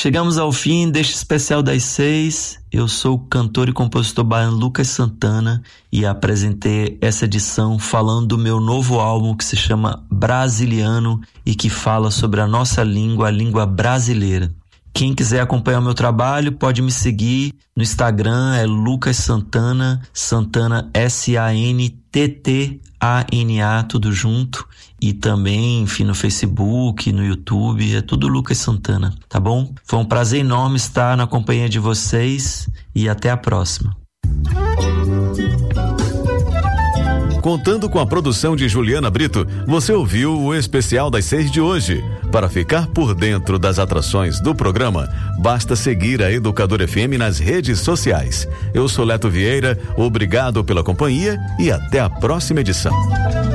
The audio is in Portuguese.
Chegamos ao fim deste especial das 6. Eu sou o cantor e compositor baiano Lucas Santana e apresentei essa edição falando do meu novo álbum que se chama Brasiliano e que fala sobre a nossa língua, a língua brasileira. Quem quiser acompanhar o meu trabalho pode me seguir no Instagram, é Lucas Santana, Santana SANTTANA, tudo junto. E também, enfim, no Facebook, no YouTube, é tudo Lucas Santana, tá bom? Foi um prazer enorme estar na companhia de vocês e até a próxima. Contando com a produção de Juliana Brito, você ouviu o especial das 6 de hoje. Para ficar por dentro das atrações do programa, basta seguir a Educador FM nas redes sociais. Eu sou Leto Vieira, obrigado pela companhia e até a próxima edição.